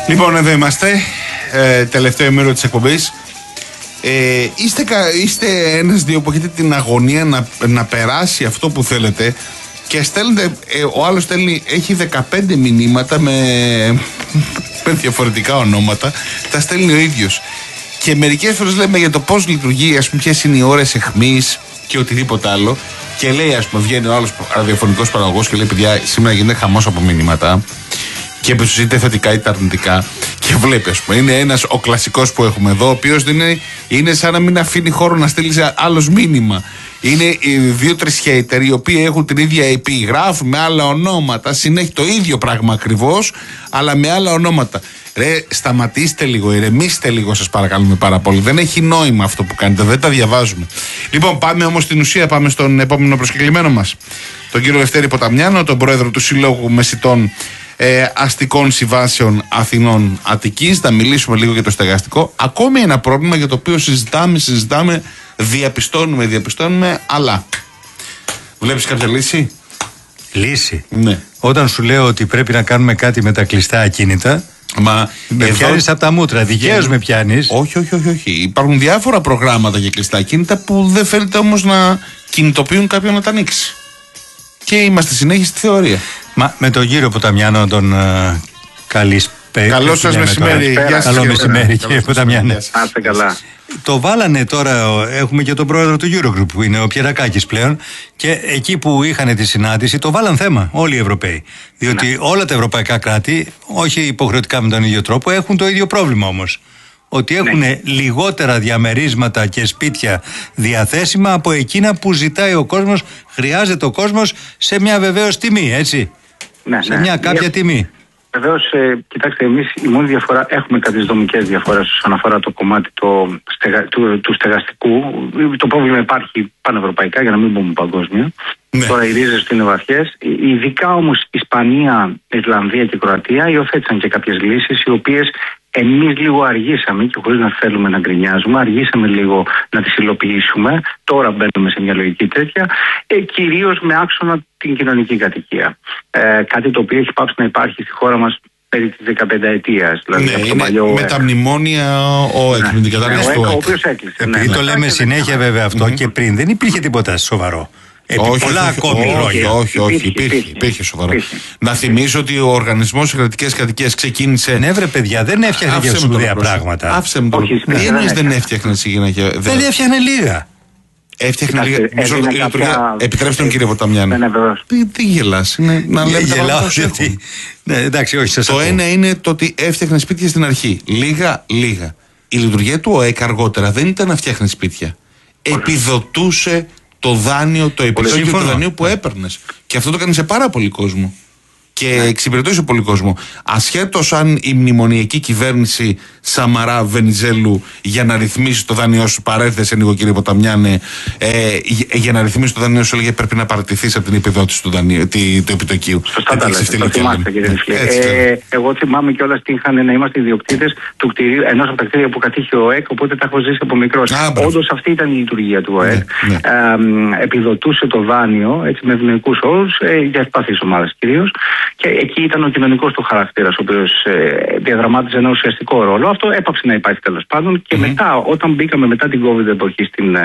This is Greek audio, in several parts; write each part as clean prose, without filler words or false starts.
Λοιπόν, εδώ είμαστε. Τελευταίο μέρο της εκπομπής. Είστε ένας-δύο που έχετε την αγωνία να περάσει αυτό που θέλετε και στέλνετε, ο άλλος έχει 15 μηνύματα με διαφορετικά ονόματα, τα στέλνει ο ίδιος. Και μερικές φορές λέμε για το πώς λειτουργεί, ας πούμε, ποιες είναι οι ώρες αιχμής και οτιδήποτε άλλο. Και λέει, ας πούμε, βγαίνει ο άλλος ραδιοφωνικός παραγωγός και λέει: παιδιά, σήμερα γίνεται χαμός από μηνύματα. Και είτε θετικά είτε αρνητικά. Και βλέπει, ας πούμε, είναι ένας ο κλασικός που έχουμε εδώ, ο οποίος είναι σαν να μην αφήνει χώρο να στείλει άλλος μήνυμα. Είναι οι 2-3 hater οι οποίοι έχουν την ίδια IP, γράφουν με άλλα ονόματα, συνέχεια το ίδιο πράγμα ακριβώς, αλλά με άλλα ονόματα. Ρε, σταματήστε λίγο, ηρεμήστε λίγο, σας παρακαλούμε πάρα πολύ. Δεν έχει νόημα αυτό που κάνετε, δεν τα διαβάζουμε. Λοιπόν, πάμε όμως στην ουσία, πάμε στον επόμενο προσκεκλημένο μας. Τον κύριο Λευτέρη Ποταμιάνο, τον πρόεδρο του Συλλόγου Μεσιτών Αστικών Συμβάσεων Αθηνών Αττικής. Θα μιλήσουμε λίγο για το στεγαστικό. Ακόμη ένα πρόβλημα για το οποίο συζητάμε, διαπιστώνουμε, αλλά βλέπεις κάποια λύση? Λύση? Ναι. Όταν σου λέω ότι πρέπει να κάνουμε κάτι με τα κλειστά ακίνητα, με πιάνεις από τα μούτρα, δικαίως με πιάνεις. Όχι. Υπάρχουν διάφορα προγράμματα για κλειστά ακίνητα που δεν φαίνεται όμως να κινητοποιούν κάποιον να τα ανοίξει. Και είμαστε συνέχεια στη θεωρία. Με τον κύριο Ποταμιάνο τον Καλό σας μεσημέρι. Καλό μεσημέρι, κύριε Ποταμιάνο. Άστε καλά. Το βάλανε τώρα, έχουμε και τον πρόεδρο του Eurogroup που είναι ο Πιερακάκης πλέον, και εκεί που είχαν τη συνάντηση το βάλαν θέμα όλοι οι Ευρωπαίοι. Διότι όλα τα ευρωπαϊκά κράτη, όχι υποχρεωτικά με τον ίδιο τρόπο, έχουν το ίδιο πρόβλημα όμως. Ότι έχουν λιγότερα διαμερίσματα και σπίτια διαθέσιμα από εκείνα που ζητάει ο κόσμος, χρειάζεται ο κόσμος σε μια βεβαίως τιμή, έτσι. Σε μια κάποια τιμή. Βεβαίως, κοιτάξτε, εμείς η μόνη διαφορά, έχουμε κάποιες δομικές διαφορές όσον αφορά το κομμάτι του στεγαστικού. Το πρόβλημα υπάρχει πανευρωπαϊκά, για να μην πούμε παγκόσμια. Ναι. Τώρα οι ρίζες του είναι βαθιές. Ειδικά όμως Ισπανία, Ιρλανδία και Κροατία υιοθέτησαν και κάποιες λύσεις, οι οποίες εμείς λίγο αργήσαμε, και χωρίς να θέλουμε να γκρινιάζουμε, αργήσαμε λίγο να τις υλοποιήσουμε. Τώρα μπαίνουμε σε μια λογική τέτοια, κυρίως με άξονα την κοινωνική κατοικία. Κάτι το οποίο έχει πάψει να υπάρχει στη χώρα μας περί της 15ετίας. Δηλαδή είναι παλιό, με τα μνημόνια ΟΕΚ, με την κατάρρευση του ΟΕΚ. Ο οποίος έκλεισε. Επειδή το λέμε συνέχεια βέβαια αυτό, και πριν δεν υπήρχε τίποτα σοβαρό. Πολλά ακόμη χρόνια. Όχι, υπήρχε σοβαρό. Να θυμίσω ότι ο Οργανισμός Κρατικές Κατοικίες ξεκίνησε. Ναι, βρε παιδιά, δεν έφτιαχνε και σπουδαία πράγματα. Άφησε με το. Τι εννοείς δεν έφτιαχνε συγγενεία? Δεν έφτιαχνε λίγα. Έφτιαχνε λίγα. Επιτρέψτε τον, κύριε Ποταμιάνο. Τι γελάς? Να λέμε τα πράγματα. Εντάξει, όχι, σας το ένα είναι το ότι έφτιαχνε σπίτια στην αρχή. Λίγα. Η λειτουργία του ΟΕΚ αργότερα δεν ήταν να φτιάχνει σπίτια. Επιδοτούσε το δάνειο, το επιτόκιο του δανείου που έπαιρνες. Και αυτό το έκανε σε πάρα πολύ κόσμο. Και εξυπηρετούσε πολύ κόσμο. Ασχέτως αν η μνημονιακή κυβέρνηση Σαμαρά Βενιζέλου για να ρυθμίσει το δάνειό σου, παρέθεσε λίγο κύριε Ποταμιάνε, για να ρυθμίσει το δάνειό σου έλεγε πρέπει να παραιτηθείς από την επιδότηση του επιτοκίου. Σωστά τα λέτε, το θυμάστε κύριε Νιφλή. Εγώ θυμάμαι κιόλας τι είχαν να είμαστε ιδιοκτήτες του κτηρίου, ενός από τα κτίρια που κατήχε ο ΟΕΚ, οπότε τα έχω ζήσει από μικρός. Όντως αυτή ήταν η λειτουργία του ΟΕΚ. Επιδοτούσε το δάνειο έτσι, με ευνοϊκούς όρους για ευπαθείς ομάδες κυρίως. Και εκεί ήταν ο κοινωνικός του χαρακτήρας, ο οποίος διαδραμάτιζε ένα ουσιαστικό ρόλο. Αυτό έπαψε να υπάρχει τέλος πάντων. Και μετά, όταν μπήκαμε μετά την COVID εποχή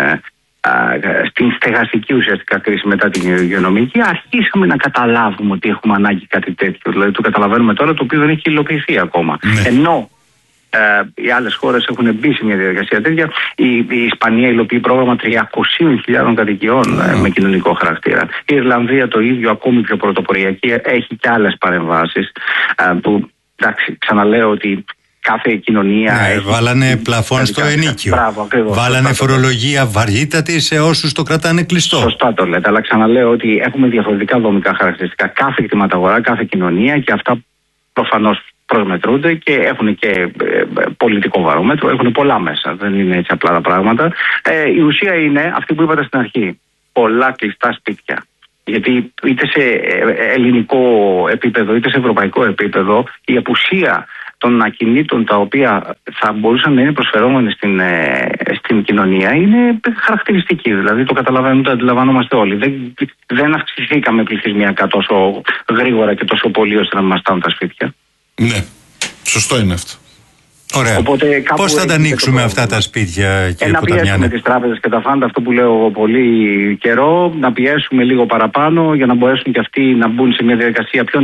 στην στεγαστική ουσιαστικά κρίση μετά την υγειονομική, αρχίσαμε να καταλάβουμε ότι έχουμε ανάγκη κάτι τέτοιο. Δηλαδή το καταλαβαίνουμε τώρα, το οποίο δεν έχει υλοποιηθεί ακόμα. Ενώ οι άλλες χώρες έχουν μπει σε μια διαδικασία τέτοια. Η Ισπανία υλοποιεί πρόγραμμα 300.000 κατοικιών με κοινωνικό χαρακτήρα. Η Ιρλανδία το ίδιο, ακόμη πιο πρωτοποριακή, έχει και άλλες παρεμβάσεις που, εντάξει, ξαναλέω ότι κάθε κοινωνία. Βάλανε πλαφόν στο ενίκιο. Βάλανε φορολογία βαρύτατη σε όσους το κρατάνε κλειστό. Σωστά το λέτε, αλλά ξαναλέω ότι έχουμε διαφορετικά δομικά χαρακτηριστικά. Κάθε κτηματαγορά, κάθε κοινωνία, και αυτά προφανώς προσμετρούνται και έχουν και πολιτικό βαρόμετρο, έχουν πολλά μέσα. Δεν είναι έτσι απλά τα πράγματα. Η ουσία είναι αυτή που είπατε στην αρχή. Πολλά κλειστά σπίτια. Γιατί είτε σε ελληνικό επίπεδο είτε σε ευρωπαϊκό επίπεδο η απουσία των ακινήτων τα οποία θα μπορούσαν να είναι προσφερόμενοι στην κοινωνία είναι χαρακτηριστική. Δηλαδή το καταλαβαίνουμε, το αντιλαμβανόμαστε όλοι. Δεν αυξηθήκαμε πληθυσμιακά τόσο γρήγορα και τόσο πολύ ώστε να μας στάνουν τα σπίτια. Ναι. Σωστό είναι αυτό. Ωραία. Πώς θα τα ανοίξουμε αυτά τα σπίτια, κύριε να πιέσουμε τις τράπεζες και τα φάντα, αυτό που λέω εγώ πολύ καιρό, να πιέσουμε λίγο παραπάνω για να μπορέσουν και αυτοί να μπουν σε μια διαδικασία πιο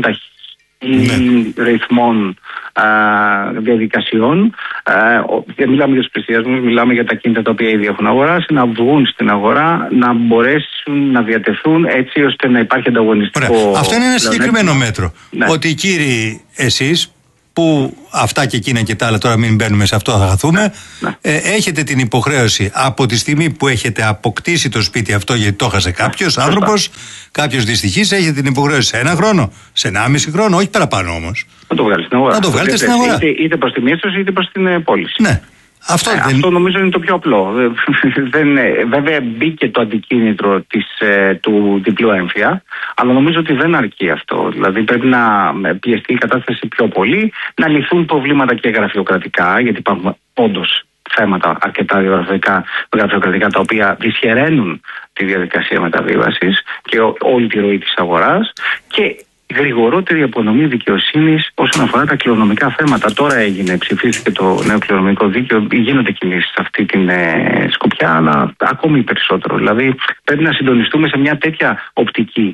ρυθμών διαδικασιών. Δεν μιλάμε για τους πληστηριασμούς, μιλάμε για τα κίνητα τα οποία ήδη έχουν αγοράσει, να βγουν στην αγορά, να μπορέσουν να διατεθούν έτσι ώστε να υπάρχει ανταγωνιστικό. Ωραία. Αυτό είναι ένα συγκεκριμένο μέτρο. Ναι. Ότι οι κύριοι εσείς, που αυτά και εκείνα και τα άλλα, τώρα μην μπαίνουμε σε αυτό, θα χαθούμε. Ναι. Έχετε την υποχρέωση από τη στιγμή που έχετε αποκτήσει το σπίτι αυτό, γιατί το έχασε κάποιος άνθρωπος, κάποιος δυστυχής, έχετε την υποχρέωση σε 1 χρόνο, σε 1,5 χρόνο, όχι παραπάνω όμως. Να το βγάλετε στην αγορά. Να το βγάλετε στην αγορά. Είτε προς τη μίσθωση είτε προς την πώληση. Ναι. Αυτό νομίζω είναι το πιο απλό. Βέβαια μπήκε το αντικίνητρο του διπλού έμφυα, αλλά νομίζω ότι δεν αρκεί αυτό. Δηλαδή πρέπει να πιεστεί η κατάσταση πιο πολύ, να λυθούν προβλήματα και γραφειοκρατικά, γιατί υπάρχουν όντως θέματα αρκετά γραφειοκρατικά τα οποία δυσχεραίνουν τη διαδικασία μεταβίβασης και όλη τη ροή της αγοράς, και γρηγορότερη απονομή δικαιοσύνης όσον αφορά τα κληρονομικά θέματα. Τώρα ψηφίστηκε το νέο κληρονομικό δίκαιο, γίνονται κινήσεις σε αυτή την σκοπιά, αλλά ακόμη περισσότερο. Δηλαδή πρέπει να συντονιστούμε σε μια τέτοια οπτική.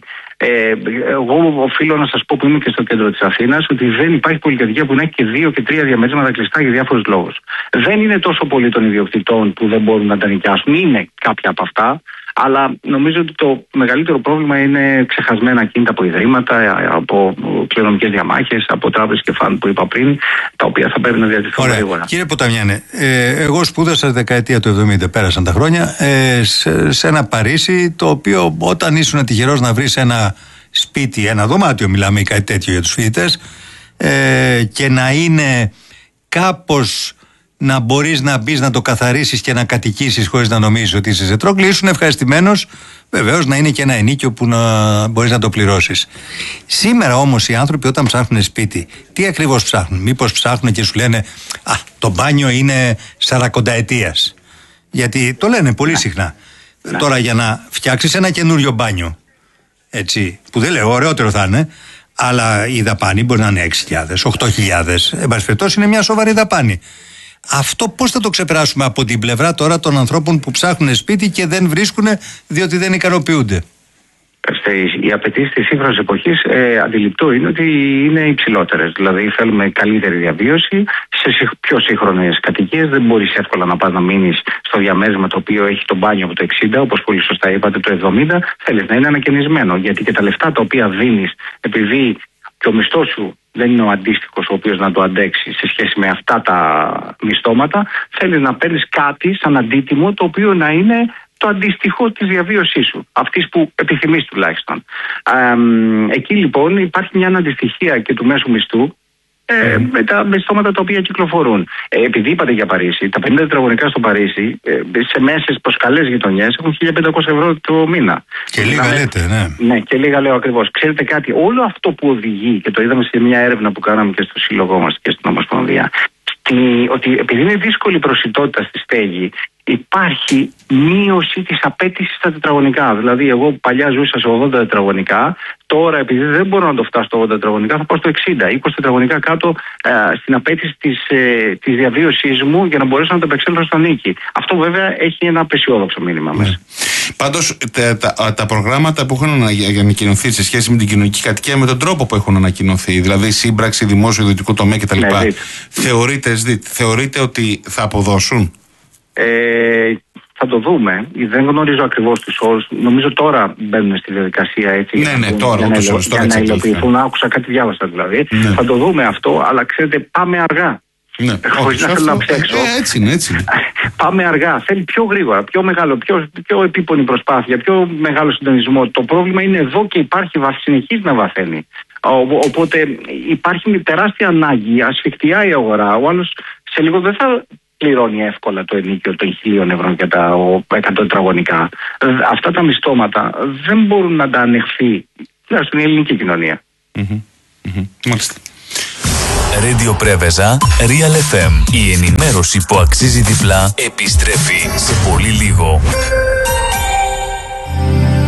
Εγώ οφείλω να σας πω, που είμαι και στο κέντρο της Αθήνας, ότι δεν υπάρχει πολυκατοικία που να έχει και 2 και 3 διαμερίσματα κλειστά για διάφορους λόγους. Δεν είναι τόσο πολύ των ιδιοκτητών που δεν μπορούν να τα νοικιάσουν, είναι κάποια από αυτά. Αλλά νομίζω ότι το μεγαλύτερο πρόβλημα είναι ξεχασμένα κίνητα από ιδρύματα, από κληρονομικές διαμάχες, από τράπεζες και φαντ που είπα πριν, τα οποία θα πρέπει να διατηθούν γρήγορα. Κύριε Ποταμιάνε, εγώ σπούδασα δεκαετία του 70, πέρασαν τα χρόνια, σε ένα Παρίσι, το οποίο όταν ήσουν τυχερός να βρεις ένα σπίτι, ένα δωμάτιο, μιλάμε ή κάτι τέτοιο για τους φοιτητές, και να είναι κάπως, να μπορείς να μπεις, να το καθαρίσεις και να κατοικήσεις χωρίς να νομίζεις ότι είσαι σε τρόκλι, ήσουν ευχαριστημένος. Βεβαίως να είναι και ένα ενοίκιο που να μπορείς να το πληρώσεις. Σήμερα όμως οι άνθρωποι όταν ψάχνουν σπίτι, τι ακριβώς ψάχνουν? Μήπως ψάχνουν και σου λένε το μπάνιο είναι 40ετίας? Γιατί το λένε πολύ συχνά. Τώρα για να φτιάξεις ένα καινούριο μπάνιο, έτσι, που δεν λέω ωραιότερο θα είναι, αλλά η δαπάνη μπορεί να είναι 6.000, 8.000, εν πάση περιπτώσει είναι μια σοβαρή δαπάνη. Αυτό πώς θα το ξεπεράσουμε από την πλευρά τώρα των ανθρώπων που ψάχνουν σπίτι και δεν βρίσκουν διότι δεν ικανοποιούνται? Και λίγα λέτε, ναι. Ναι, και λίγα λέω ακριβώς. Ξέρετε κάτι, όλο αυτό που οδηγεί, και το είδαμε σε μια έρευνα που κάναμε και στο σύλλογό μας και στην Ομοσπονδία, ότι επειδή είναι δύσκολη η προσιτότητα στη στέγη, υπάρχει μείωση της απέτησης στα τετραγωνικά. Δηλαδή, εγώ παλιά ζούσα σε 80 τετραγωνικά, τώρα επειδή δεν μπορώ να το φτάσω στο 80 τετραγωνικά, θα πάω στο 60, 20 τετραγωνικά κάτω στην απέτηση της διαβίωσής μου για να μπορέσω να το επεξέλθω στο νίκη. Αυτό βέβαια έχει ένα απεσιόδοξο μήνυμα μέσα. Πάντως τα προγράμματα που έχουν ανακοινωθεί σε σχέση με την κοινωνική κατοικία, με τον τρόπο που έχουν ανακοινωθεί, δηλαδή σύμπραξη, δημόσιο, ιδιωτικού τομέα κτλ. Θεωρείτε ότι θα αποδώσουν? Θα το δούμε. Δεν γνωρίζω ακριβώς τους όρους. Νομίζω τώρα μπαίνουν στη διαδικασία έτσι. Ναι, τώρα, για να υλοποιηθούν. Άκουσα κάτι, διάβασα δηλαδή. Ναι. Θα το δούμε αυτό, αλλά ξέρετε, πάμε αργά. Ναι, χωρίς να θέλω να ψέξω. Έτσι είναι. Πάμε αργά. Θέλει πιο γρήγορα, πιο μεγάλο, πιο επίπονη προσπάθεια, πιο μεγάλο συντονισμό. Το πρόβλημα είναι εδώ και συνεχίζει να βαθαίνει. Οπότε υπάρχει τεράστια ανάγκη, ασφικτιά η αγορά. Ο άλλος σε λίγο δεν θα πληρώνει εύκολα το ενίκιο των 1.000 ευρώ για τα 100 τετραγωνικά. Αυτά τα μισθώματα δεν μπορούν να τα ανεχθεί στην ελληνική κοινωνία. Μάλιστα. Radio Πρέβεζα, Real FM. Η ενημέρωση που αξίζει διπλά επιστρέφει σε πολύ λίγο.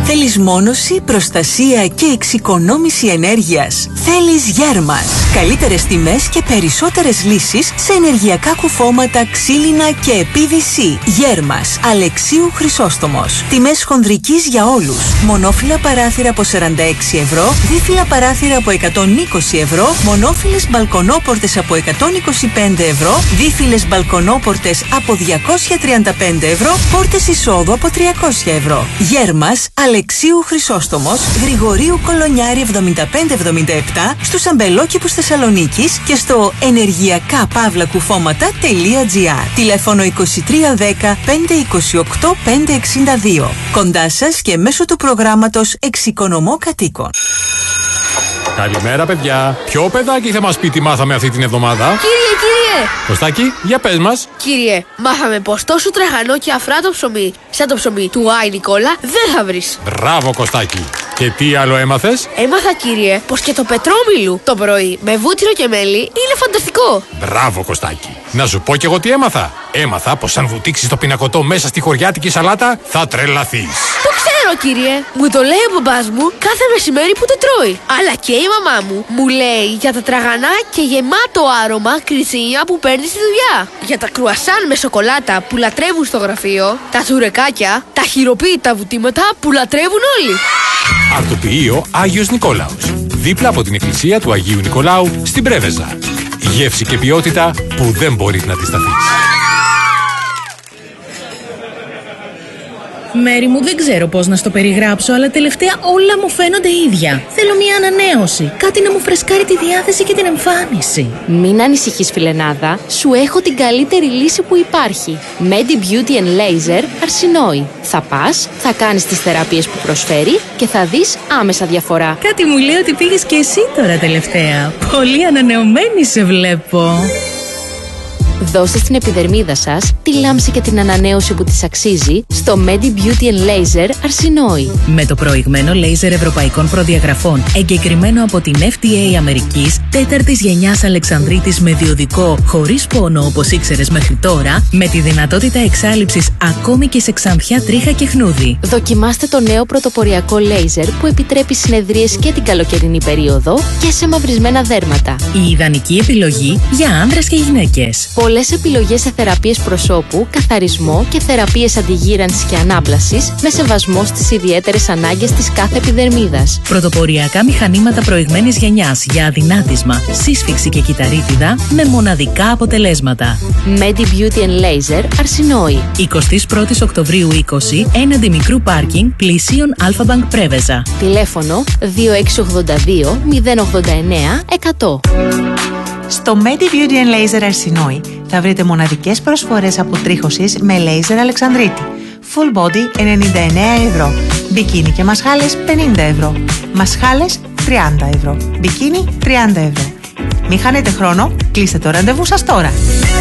Θέλεις μόνωση, προστασία και εξοικονόμηση ενέργειας? Θέλεις Γέρμας. Καλύτερες τιμές και περισσότερες λύσεις σε ενεργειακά κουφώματα, ξύλινα και PVC. Γέρμας. Αλεξίου Χρυσόστομος. Τιμές χονδρικής για όλους. Μονόφυλλα παράθυρα από 46 ευρώ, δίφυλλα παράθυρα από 120 ευρώ, μονόφυλλες μπαλκονόπορτες από 125 ευρώ, δίφυλλες μπαλκονόπορτες από 235 ευρώ, πόρτες εισόδου από 300 ευρώ. Γέρμας Αλεξίου Χρυσόστομος, Γρηγορίου Κολονιάρη 7577, στους αμπελόκηπους Θεσσαλονίκης και στο ενεργειακά-κουφώματα.gr. Τηλέφωνο 2310 528 562. Κοντά σας και μέσω του προγράμματος Εξοικονομώ Κατοίκων. Καλημέρα, παιδιά. Ποιο παιδάκι θα μας πει τι μάθαμε αυτή την εβδομάδα? Κύριε! Κωστάκη, για πες μας. Κύριε, μάθαμε πως τόσο τραγανό και αφράτο ψωμί, σαν το ψωμί του Άι Νικόλα, δεν θα βρεις. Μπράβο, Κωστάκη. Και τι άλλο έμαθες? Έμαθα, κύριε, πως και το πετρόμιλου το πρωί με βούτυρο και μέλι είναι φανταστικό. Μπράβο, Κωστάκη. Να σου πω κι εγώ τι έμαθα. Έμαθα πως αν βουτήξεις το πινακωτό μέσα στη χωριάτικη σαλάτα, θα τρελαθείς. Το ξέρω, κύριε. Μου το λέει ο μπαμπάς μου κάθε μεσημέρι που το τρώει. Αλλά και η μαμά μου λέει για τα τραγανά και γεμάτο άρωμα κρυτσίνια που παίρνει στη δουλειά. Για τα κρουασάν με σοκολάτα που λατρεύουν στο γραφείο. Τα τσουρεκάκια, τα χειροποίητα βουτήματα που λατρεύουν όλοι. Αρτοποιείο Άγιος Νικόλαος. Δίπλα από την εκκλησία του Αγίου Νικολάου στην Πρέβεζα. Γεύση και ποιότητα που δεν μπορείς να αντισταθείς. Μέρη μου, δεν ξέρω πώς να στο περιγράψω, αλλά τελευταία όλα μου φαίνονται ίδια. Θέλω μια ανανέωση. Κάτι να μου φρεσκάρει τη διάθεση και την εμφάνιση. Μην ανησυχείς, φιλενάδα. Σου έχω την καλύτερη λύση που υπάρχει. Medi Beauty and Laser Αρσινόη. Θα πας, θα κάνεις τις θεραπείες που προσφέρει και θα δεις άμεσα διαφορά. Κάτι μου λέει ότι πήγες και εσύ τώρα τελευταία. Πολύ ανανεωμένη σε βλέπω. Δώστε στην επιδερμίδα σας τη λάμψη και την ανανέωση που της αξίζει στο Medi Beauty and Laser Αρσινόη. Με το προηγμένο λέιζερ ευρωπαϊκών προδιαγραφών, εγκεκριμένο από την FDA Αμερικής, 4ης γενιάς Αλεξανδρίτης με διοδικό, χωρίς πόνο όπως ήξερες μέχρι τώρα, με τη δυνατότητα εξάλειψης ακόμη και σε ξανθιά, τρίχα και χνούδι. Δοκιμάστε το νέο πρωτοποριακό λέιζερ που επιτρέπει συνεδρίες και την καλοκαιρινή περίοδο και σε μαυρισμένα δέρματα. Η ιδανική επιλογή για άνδρες και γυναίκες. Πολλές επιλογές σε θεραπείες προσώπου, καθαρισμό και θεραπείες αντιγύρανσης και ανάπλασης με σεβασμό στις ιδιαίτερες ανάγκες της κάθε επιδερμίδας. Πρωτοποριακά μηχανήματα προηγμένης γενιάς για αδυνάτισμα, σύσφυξη και κυταρίτιδα με μοναδικά αποτελέσματα. Medi Beauty and Laser Αρσινόη. 21 Οκτωβρίου 20, έναντι μικρού πάρκινγκ πλησίων Αλφα-Μπανκ Πρέβεζα. Τηλέφωνο 2682 089 100. Στο Medi Beauty and Laser Αρσινόη θα βρείτε μοναδικές προσφορές αποτρίχωσης με λέιζερ Αλεξανδρίτη. Full body 99 ευρώ. Μπικίνι και μασχάλες 50 ευρώ. Μασχάλες 30 ευρώ. Μπικίνι 30 ευρώ. Μην χάνετε χρόνο, κλείστε το ραντεβού σας τώρα.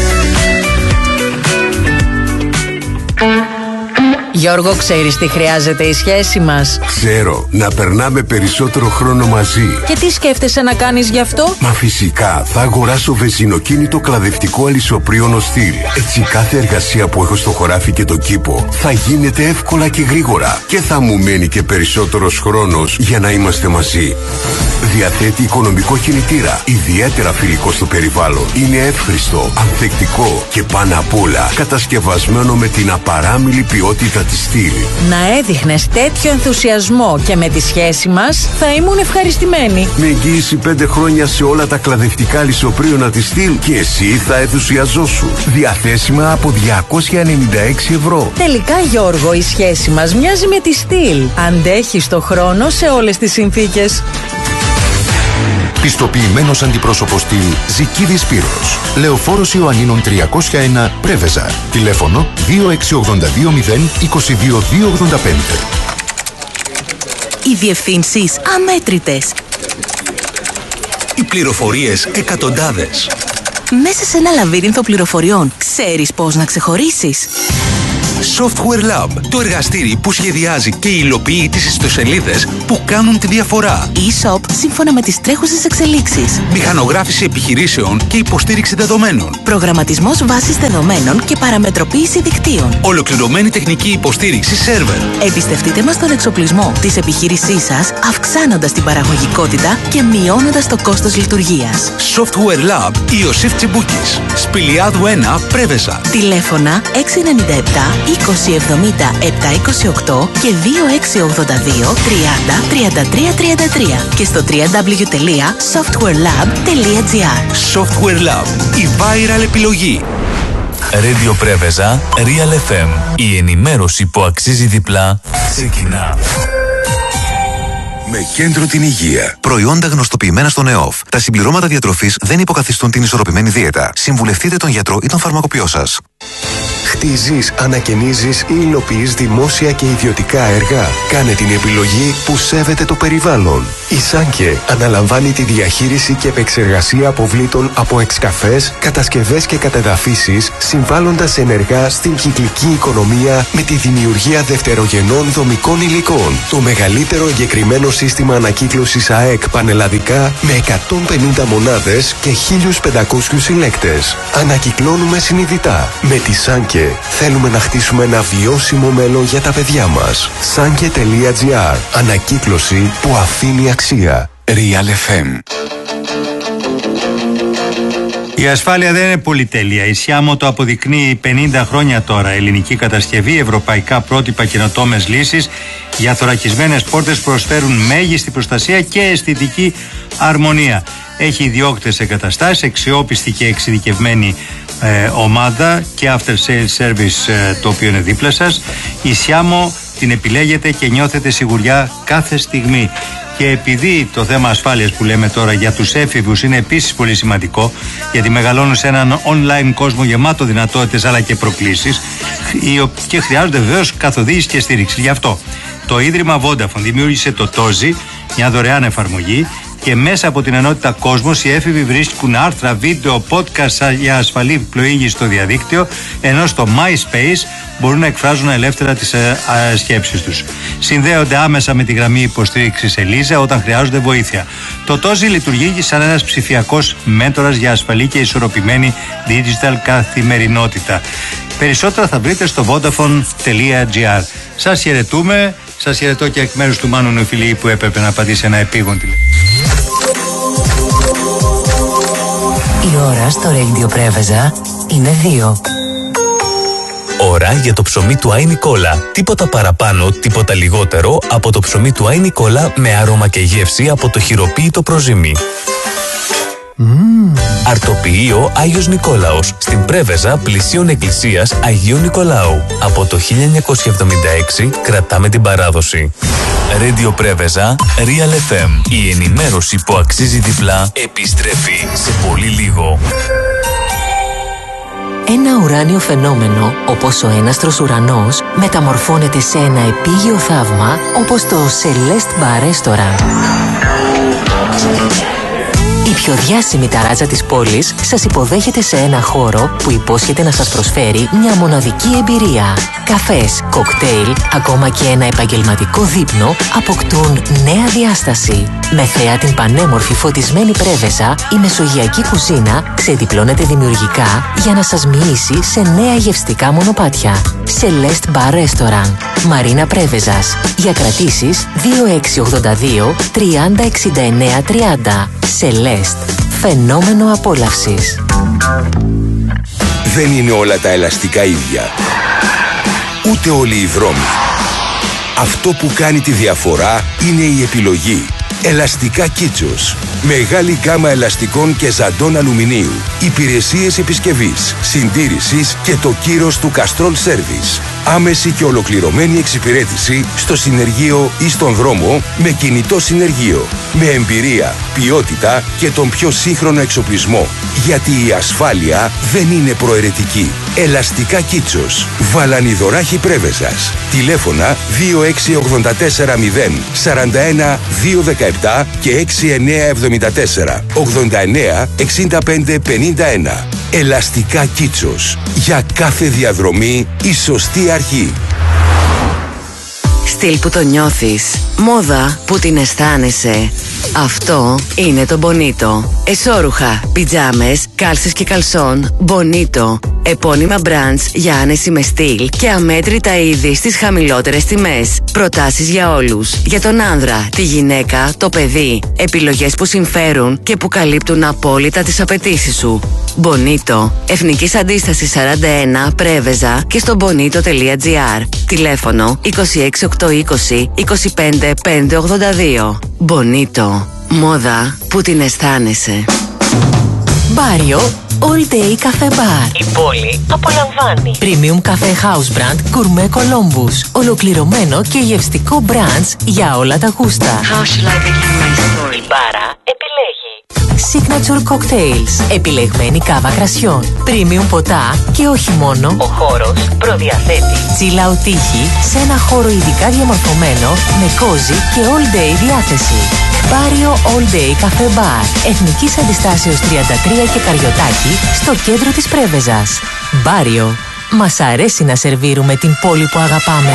Γιώργο, ξέρεις τι χρειάζεται η σχέση μας? Ξέρω, να περνάμε περισσότερο χρόνο μαζί. Και τι σκέφτεσαι να κάνεις γι' αυτό? Μα φυσικά, θα αγοράσω βενζινοκίνητο κλαδευτικό αλυσοπρίωνο στυλ. Έτσι κάθε εργασία που έχω στο χωράφι και το κήπο θα γίνεται εύκολα και γρήγορα. Και θα μου μένει και περισσότερος χρόνος για να είμαστε μαζί. Διαθέτει οικονομικό κινητήρα, ιδιαίτερα φιλικό στο περιβάλλον. Είναι εύχριστο, ανθεκτικό και πάνω απ' όλα κατασκευασμένο με την απαράμιλη ποιότητα της στυλ. Να έδειχνες τέτοιο ενθουσιασμό και με τη σχέση μας θα ήμουν ευχαριστημένη. Με εγγύηση 5 χρόνια σε όλα τα κλαδευτικά λισοπρίωνα της στυλ και εσύ θα ενθουσιαζόσου. Διαθέσιμα από 296 ευρώ. Τελικά, Γιώργο, η σχέση μας μοιάζει με τη στυλ. Αντέχει το χρόνο σε όλες τις συνθήκες. Πιστοποιημένος αντιπρόσωπος στυλ Ζικίδης Σπύρος. Λεωφόρος Ιωαννίνων 301 Πρέβεζα. Τηλέφωνο 2682 022 285. Οι διευθύνσεις αμέτρητες. Οι πληροφορίες εκατοντάδες. Μέσα σε ένα λαβύρινθο πληροφοριών, ξέρεις πώς να ξεχωρίσεις? Software Lab, το εργαστήρι που σχεδιάζει και υλοποιεί τις ιστοσελίδες που κάνουν τη διαφορά. E-Shop σύμφωνα με τις τρέχουσες εξελίξεις. Μηχανογράφηση επιχειρήσεων και υποστήριξη δεδομένων. Προγραμματισμός βάσης δεδομένων και παραμετροποίηση δικτύων. Ολοκληρωμένη τεχνική υποστήριξη σερβερ. Εμπιστευτείτε μας τον εξοπλισμό της επιχείρησής σας, αυξάνοντας την παραγωγικότητα και μειώνοντας το κόστος λειτουργίας. Software Lab Ιωσήφ Τσιμπούκης. Σπηλιάδου 1, Πρέβεζα. Τηλέφωνα 697 2070 728 και 2682 30 33 33 και στο www.softwarelab.gr. Software Lab, η viral επιλογή. Radio Πρέβεζα, Real FM. Η ενημέρωση που αξίζει διπλά ξεκινά. Με κέντρο την υγεία. Προϊόντα γνωστοποιημένα στον ΕΟΦ. Τα συμπληρώματα διατροφής δεν υποκαθιστούν την ισορροπημένη δίαιτα. Συμβουλευτείτε τον γιατρό ή τον φαρμακοποιό σας. Χτίζεις, ανακαινίζεις ή υλοποιείς δημόσια και ιδιωτικά έργα. Κάνε την επιλογή που σέβεται το περιβάλλον. Η Σάνκε αναλαμβάνει τη διαχείριση και επεξεργασία αποβλήτων από εξκαφές, κατασκευές και κατεδαφίσεις, συμβάλλοντας ενεργά στην κυκλική οικονομία με τη δημιουργία δευτερογενών δομικών υλικών. Το μεγαλύτερο εγκεκριμένο σύστημα ανακύκλωσης ΑΕΚ πανελλαδικά με 150 μονάδες και 1.500 συλλέκτες. Ανακυκλώνουμε συνειδητά. Με τη Σάνκε θέλουμε να χτίσουμε ένα βιώσιμο μέλλον για τα παιδιά μας. Sanke.gr. Ανακύκλωση που αφήνει αξία. Real FM. Η ασφάλεια δεν είναι πολυτέλεια. Η Σιάμο το αποδεικνύει 50 χρόνια τώρα. Ελληνική κατασκευή, ευρωπαϊκά πρότυπα, καινοτόμες λύσεις για θωρακισμένες πόρτες προσφέρουν μέγιστη προστασία και αισθητική αρμονία. Έχει ιδιόκτητες εγκαταστάσεις, αξιόπιστη και εξειδικευμένη ομάδα και after sales service το οποίο είναι δίπλα σας. Η Σιάμο την επιλέγετε και νιώθετε σιγουριά κάθε στιγμή. Και επειδή το θέμα ασφάλειας που λέμε τώρα για τους έφηβους είναι επίσης πολύ σημαντικό, γιατί μεγαλώνουν σε έναν online κόσμο γεμάτο δυνατότητες αλλά και προκλήσεις και χρειάζονται βεβαίως καθοδήγηση και στήριξη. Γι' αυτό το Ίδρυμα Vodafone δημιούργησε το Tozi, μια δωρεάν εφαρμογή, και μέσα από την ενότητα Κόσμος οι έφηβοι βρίσκουν άρθρα, βίντεο, podcast για ασφαλή πλοήγηση στο διαδίκτυο, ενώ στο MySpace μπορούν να εκφράζουν ελεύθερα τις σκέψεις τους. Συνδέονται άμεσα με τη γραμμή υποστήριξης Ελίζα όταν χρειάζονται βοήθεια. Το Tozi λειτουργεί σαν ένας ψηφιακός μέντορας για ασφαλή και ισορροπημένη digital καθημερινότητα. Περισσότερα θα βρείτε στο vodafone.gr. Σας χαιρετούμε. Σας χαιρετώ και εκ μέρους του Μάνου Νουφιλή που έπρεπε να απαντήσει ένα επίγον τηλέφωνο. Η ώρα στο Radio Πρέβεζα είναι 2. Ώρα για το ψωμί του Άι Νικόλα. Τίποτα παραπάνω, τίποτα λιγότερο από το ψωμί του Άι Νικόλα με άρωμα και γεύση από το χειροποίητο προζύμι. Αρτοποιείο Άγιος Νικόλαος στην Πρέβεζα πλησίων εκκλησίας Αγίου Νικολάου. Από το 1976 κρατάμε την παράδοση. Radio Πρέβεζα, Real FM. Η ενημέρωση που αξίζει διπλά επιστρέφει σε πολύ λίγο. Ένα ουράνιο φαινόμενο, όπως ο έναστρος ουρανός, μεταμορφώνεται σε ένα επίγειο θαύμα, όπως το Celeste Bar Restaurant. Η πιο διάσημη ταράτσα της πόλης σας υποδέχεται σε ένα χώρο που υπόσχεται να σας προσφέρει μια μοναδική εμπειρία. Καφές, κοκτέιλ, ακόμα και ένα επαγγελματικό δείπνο αποκτούν νέα διάσταση. Με θέα την πανέμορφη φωτισμένη Πρέβεζα, η μεσογειακή κουζίνα ξεδιπλώνεται δημιουργικά για να σας μοιήσει σε νέα γευστικά μονοπάτια. Celeste Bar Restaurant, Μαρίνα Πρέβεζας. Για κρατήσεις 2682 30 69 30. Celeste, φαινόμενο απόλαυσης. Δεν είναι όλα τα ελαστικά ίδια. Ούτε όλοι οι δρόμοι. Αυτό που κάνει τη διαφορά είναι η επιλογή. Ελαστικά Κίτσος. Μεγάλη γκάμα ελαστικών και ζαντών αλουμινίου. Υπηρεσίες επισκευής, συντήρησης και το κύρος του Castrol Service. Άμεση και ολοκληρωμένη εξυπηρέτηση στο συνεργείο ή στον δρόμο με κινητό συνεργείο. Με εμπειρία, ποιότητα και τον πιο σύγχρονο εξοπλισμό. Γιατί η ασφάλεια δεν είναι προαιρετική. Ελαστικά Κίτσος. Βαλανιδωράχη Πρέβεζας. Τηλέφωνα 26840 41 217 και 6974 89 65 50 51. Ελαστικά Κίτσος. Για κάθε διαδρομή η σωστή αρχή. Στυλ που το νιώθεις. Μόδα που την αισθάνεσαι. Αυτό είναι το Bonito. Εσώρουχα, πιτζάμες, κάλσες και καλσόν. Bonito. Επώνυμα brands για άνεση με στυλ και αμέτρητα είδη στις χαμηλότερες τιμές. Προτάσεις για όλους. Για τον άνδρα, τη γυναίκα, το παιδί. Επιλογές που συμφέρουν και που καλύπτουν απόλυτα τις απαιτήσεις σου. Bonito. Εθνικής Αντίστασης 41, Πρέβεζα και στο bonito.gr. Τηλέφωνο 26820 25 582. Bonito. Μόδα που την αισθάνεσαι. Μπάριο All Day Cafe Bar. Η πόλη απολαμβάνει. Premium Cafe House Brand Gourmet Columbus. Ολοκληρωμένο και γευστικό branch για όλα τα γούστα. How shall I begin my story? Η μπάρα επιλέγει Signature Cocktails. Επιλεγμένη κάβα κρασιών. Premium ποτά και όχι μόνο. Ο χώρος προδιαθέτει chill out τύχη σε ένα χώρο ειδικά διαμορφωμένο με cozy και all day διάθεση. Μπάριο All Day Cafe Bar. Εθνικής Αντιστάσεως 33 και Καριωτάκη στο κέντρο της Πρέβεζας. Μπάριο. Μας αρέσει να σερβίρουμε την πόλη που αγαπάμε.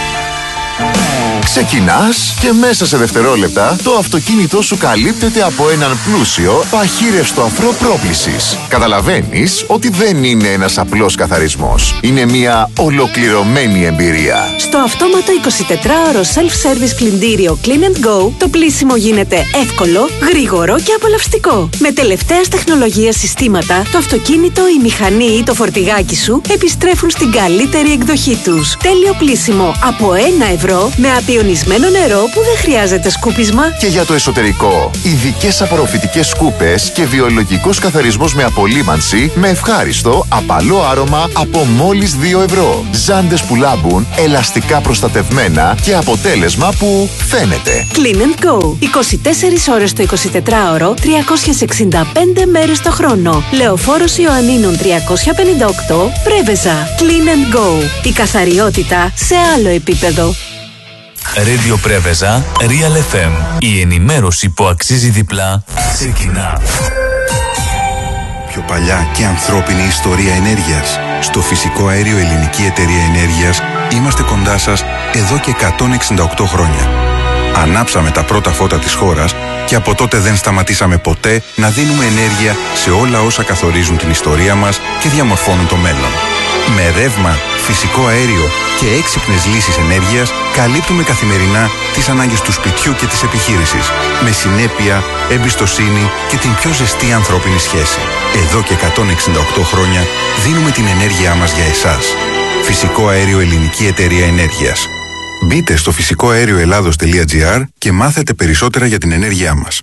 Ξεκινάς και μέσα σε δευτερόλεπτα το αυτοκίνητό σου καλύπτεται από έναν πλούσιο παχύρευστο αφρό πρόплησης. Καταλαβαίνεις ότι δεν είναι ένας απλός καθαρισμός. Είναι μια ολοκληρωμένη εμπειρία. Στο αυτόματο 24ωρο self-service πλυντήριο Clean & Go το πλύσιμο γίνεται εύκολο, γρήγορο και απολαυστικό. Με τελευταίας τεχνολογίας συστήματα, το αυτοκίνητο, η μηχανή ή το φορτηγάκι σου επιστρέφουν στην καλύτερη εκδοχή τους. Τέλειο πλύσιμο από 1 ευρώ με απειονισμένο νερό που δεν χρειάζεται σκούπισμα. Και για το εσωτερικό, ειδικές απορροφητικές σκούπες και βιολογικός καθαρισμός με απολύμανση με ευχάριστο, απαλό άρωμα από μόλις 2 ευρώ. Ζάντες που λάμπουν, ελαστικά προστατευμένα και αποτέλεσμα που φαίνεται. Clean & Go. 24 ώρες το 24ωρο, 365 μέρες το χρόνο. Λεωφόρος Ιωαννίνων 358, Πρέβεζα. Clean & Go. Η καθαριότητα σε άλλο επίπεδο. Radio Πρέβεζα, Real FM. Η ενημέρωση που αξίζει διπλά ξεκινά. Πιο παλιά και ανθρώπινη ιστορία ενέργειας. Στο φυσικό αέριο Ελληνική Εταιρεία Ενέργειας είμαστε κοντά σας εδώ και 168 χρόνια. Ανάψαμε τα πρώτα φώτα της χώρας και από τότε δεν σταματήσαμε ποτέ να δίνουμε ενέργεια σε όλα όσα καθορίζουν την ιστορία μας και διαμορφώνουν το μέλλον. Με ρεύμα, φυσικό αέριο και έξυπνες λύσεις ενέργειας καλύπτουμε καθημερινά τις ανάγκες του σπιτιού και της επιχείρησης. Με συνέπεια, εμπιστοσύνη και την πιο ζεστή ανθρώπινη σχέση. Εδώ και 168 χρόνια δίνουμε την ενέργειά μας για εσάς. Φυσικό αέριο Ελληνική Εταιρεία Ενέργειας. Μπείτε στο φυσικοαέρioελλάδος.gr και μάθετε περισσότερα για την ενέργειά μας.